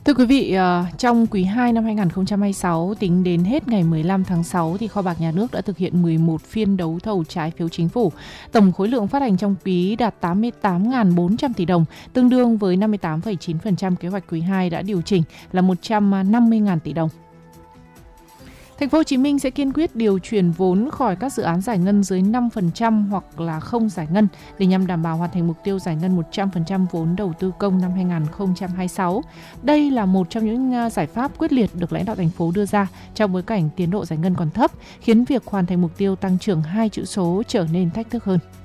Thưa quý vị, trong quý 2 năm 2026, tính đến hết ngày 15 tháng 6 thì Kho bạc Nhà nước đã thực hiện 11 phiên đấu thầu trái phiếu chính phủ. Tổng khối lượng phát hành trong quý đạt 88.400 tỷ đồng, tương đương với 58,9% kế hoạch quý 2 đã điều chỉnh là 150.000 tỷ đồng. Thành phố Hồ Chí Minh sẽ kiên quyết điều chuyển vốn khỏi các dự án giải ngân dưới 5% hoặc là không giải ngân để nhằm đảm bảo hoàn thành mục tiêu giải ngân 100% vốn đầu tư công năm 2026. Đây là một trong những giải pháp quyết liệt được lãnh đạo thành phố đưa ra trong bối cảnh tiến độ giải ngân còn thấp, khiến việc hoàn thành mục tiêu tăng trưởng 2 chữ số trở nên thách thức hơn.